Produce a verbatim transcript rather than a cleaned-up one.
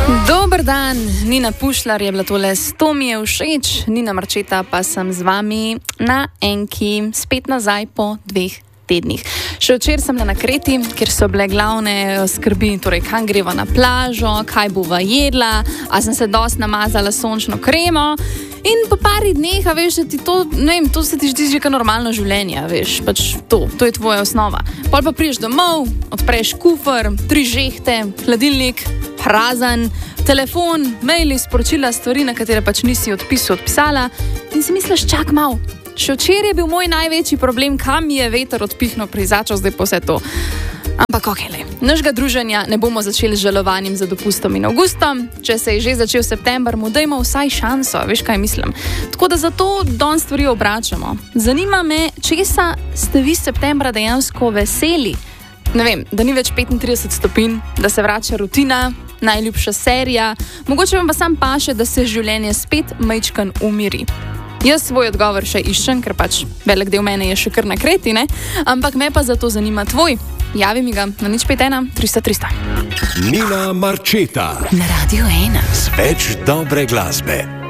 Dober dan, Nina Pušlar je bila tole, sto mi je všeč, Nina Marčeta pa sem z vami na enki, spet nazaj po dveh tednih. Še včeraj sem bila na Kreti, kjer so bile glavne skrbi, torej kam greva na plažo, kaj bova jedla, a sem se dosti namazala sončno kremo in po pari dneh, a veš, ti to, ne vem, to se ti zdi že kao normalno življenje, a veš, pač to, to je tvoja osnova. Pol pa priješ domov, odpreš kufer, tri žehte, hladilnik, prazen, telefon, maili, sporočila, stvari, na katere pač nisi odpisal, odpisala in si misliš, čak mal. Še včeraj je bil moj največji problem, kam mi je veter odpihnil pri začel zdaj po vse to. Ampak okej, okay, našega druženja ne bomo začeli z žalovanjem za dopustom in avgustom. Če se je že začel september, mu dajmo vsaj šanso, veš kaj mislim. Tako da zato danes stvari obračamo. Zanima me, česa ste vi septembra dejansko veseli? Ne vem, da ni več petintrideset stopinj, da se vrača rutina, najljubša serija, mogoče vam pa sam paše, da se življenje spet majčkan umiri. Jaz svoj odgovor še iščem, ker pač velik del mene je še kar na Kreti, ne? Ampak me pa zato zanima tvoj. Javi mi ga na nič pet ena tristo tristo. Nina Marčeta na Radio ena. Z več dobre glasbe.